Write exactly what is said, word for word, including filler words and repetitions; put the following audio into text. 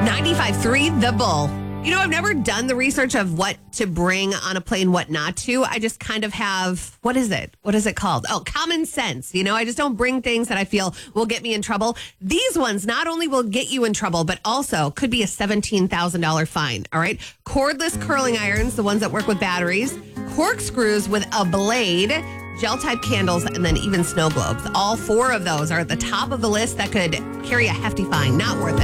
ninety-five point three The Bull. You know, I've never done the research of what to bring on a plane, what not to. I just kind of have, what is it? What is it called? Oh, common sense. You know, I just don't bring things that I feel will get me in trouble. These ones not only will get you in trouble, but also could be a seventeen thousand dollars fine. All right. Cordless curling irons, the ones that work with batteries, corkscrews with a blade, gel type candles, and then even snow globes. All four of those are at the top of the list that could carry a hefty fine. Not worth it.